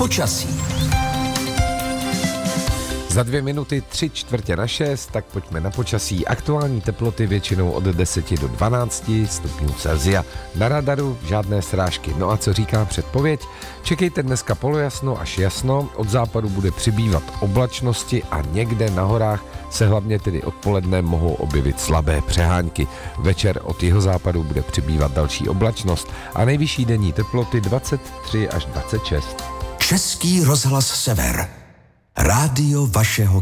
Počasí. Za 2 minuty 3/4/6, tak pojďme na počasí. Aktuální teploty většinou od 10 do 12 stupňů Celsia. Na radaru žádné srážky. No a co říká předpověď? Čekejte dneska polojasno až jasno, od západu bude přibývat oblačnosti a někde na horách se hlavně tedy odpoledne mohou objevit slabé přehánky. Večer od jihozápadu bude přibývat další oblačnost a nejvyšší denní teploty 23 až 26. Český rozhlas Sever. Rádio vašeho